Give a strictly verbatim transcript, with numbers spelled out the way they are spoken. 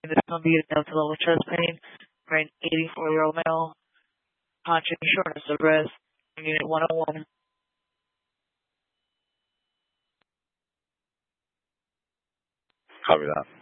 This is going to be down to lower chest pain for an eighty-four-year-old male. Ponching shortness of breath. Unit one oh one. Copy that.